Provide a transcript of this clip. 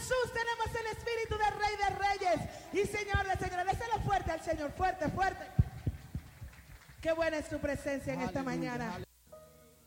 Jesús tenemos el espíritu del Rey de Reyes y Señor de Señores. Déselo fuerte al Señor, fuerte, fuerte. Qué buena es tu presencia en esta mañana.